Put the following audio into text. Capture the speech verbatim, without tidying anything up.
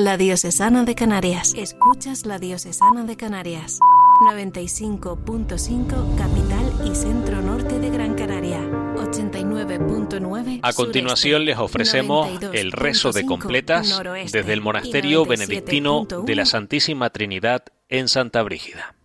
La Diocesana de Canarias. Escuchas La Diocesana de Canarias. noventa y cinco punto cinco capital y centro norte de Gran Canaria. ochenta y nueve punto nueve A continuación les ofrecemos el rezo de completas desde el monasterio benedictino de la Santísima Trinidad en Santa Brígida.